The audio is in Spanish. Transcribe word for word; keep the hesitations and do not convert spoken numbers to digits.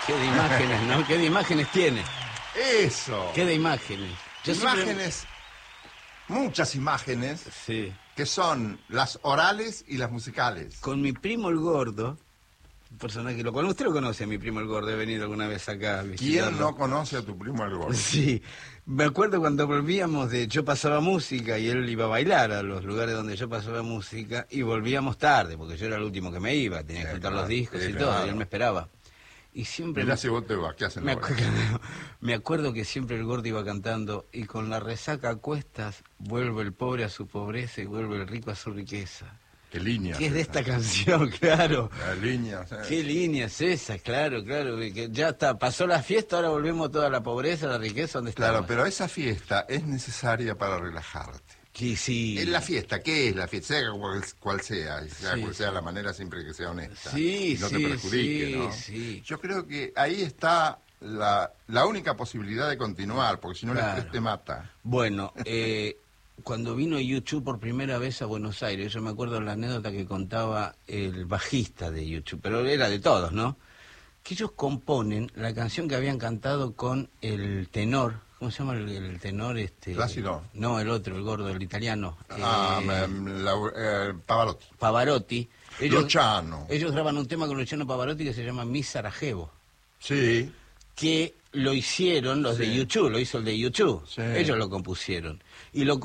Qué de imágenes, ¿no? Qué de imágenes tiene. Eso. Qué de imágenes. Yo imágenes, siempre... muchas imágenes, sí, que son las orales y las musicales. Con mi primo el gordo, un personaje que lo conoce, usted lo conoce a mi primo el gordo, he venido alguna vez acá a visitarlo. ¿Quién no conoce a tu primo el gordo? Sí, me acuerdo cuando volvíamos de... Yo pasaba música y él iba a bailar a los lugares donde yo pasaba música y volvíamos tarde, porque yo era el último que me iba, tenía que Sí, juntar claro, los discos sí, y claro. todo, y él me esperaba. Y siempre... Mirá me... si vos te vas, ¿qué hacen me, ahora? acuerdo, me acuerdo que siempre el gordo iba cantando y con la resaca a cuestas vuelve el pobre a su pobreza y vuelve el rico a su riqueza. ¿Qué línea? ¿Qué es de esta canción? Claro. La línea, o sea, ¿Qué línea es esa? Claro, claro. Que ya está, pasó la fiesta, ahora volvemos toda la pobreza, la riqueza, ¿dónde está? Claro, pero esa fiesta es necesaria para relajarte. Sí, sí. Es la fiesta, ¿qué es la fiesta? Sea cual, cual sea, y sea Sí, cual sea sí. la manera, siempre que sea honesta. Sí, y no sí, te perjudique, sí, ¿no? sí. Yo creo que ahí está la, la única posibilidad de continuar, porque si no Claro. el estrés te mata. Bueno, eh, cuando vino YouTube por primera vez a Buenos Aires, yo me acuerdo la anécdota que contaba el bajista de YouTube, pero era de todos, ¿no? Que ellos componen la canción que habían cantado con el tenor, ¿cómo se llama el, el tenor? este Plácido. No, el otro, el gordo, el italiano. Ah, eh, me- la- eh, Pavarotti. Pavarotti. Ellos, Luciano. ellos graban un tema con Luciano Pavarotti que se llama Mi Sarajevo, Sí. que lo hicieron los Sí. de YouTube, lo hizo el de YouTube. Sí. Ellos lo compusieron. Y lo